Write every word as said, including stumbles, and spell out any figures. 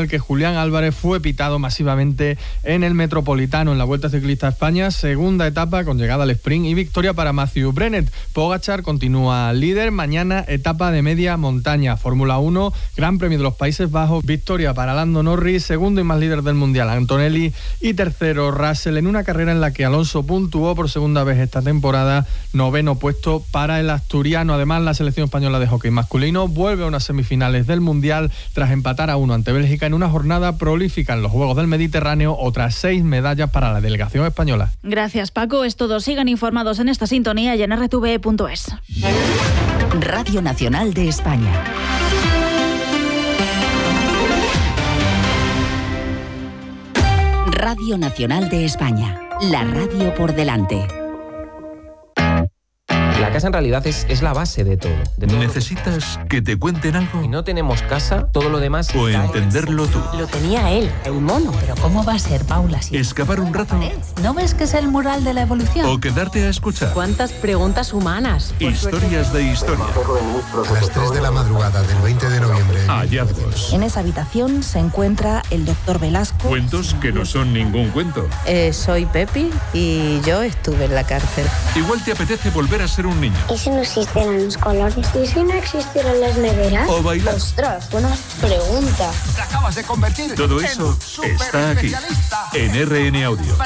el que Julián Álvarez fue pitado masivamente en el Metropolitano en la Vuelta Ciclista a España, segunda etapa con llegada al sprint y victoria para Matthew Bennett. Pogačar continúa líder, mañana etapa de media montaña, Fórmula uno, Gran Premio de los Países Bajos, victoria para Lando Norris, segundo y más líder del Mundial Antonelli y tercero Russell, en una carrera en la que Alonso puntuó por segunda vez esta temporada, noveno puesto para el asturiano. Además, la selección española de hockey masculino vuelve a unas semifinales del Mundial tras empatar a uno ante Bélgica en una jornada prolífica en los Juegos del Mediterráneo, otras seis medallas para la delegación española. Gracias, Paco. Es todo. Sigan informados en esta sintonía y en erre te ve punto es. Radio Nacional de España. Radio Nacional de España. La radio por delante. La casa en realidad es, es la base de todo. De todo. ¿Necesitas que te cuenten algo? Si no tenemos casa, todo lo demás... O entenderlo tú. Lo tenía él, el mono. Pero ¿cómo va a ser, Paula? Si ¿Escapar un rato? ¿No ves que es el mural de la evolución? ¿O quedarte a escuchar? ¿Cuántas preguntas humanas? Historias de historia. A las tres de la madrugada del veinte de noviembre. Hallazgos. En esa habitación se encuentra el doctor Velasco. Cuentos que no son ningún cuento. Eh, soy Pepi y yo estuve en la cárcel. Igual te apetece volver a ser un niño. ¿Y si no existieran los colores? ¿Y si no existieran las neveras? O bailar. Ostras, buena pregunta. Te acabas de convertir. Todo eso está aquí, en R N Audio.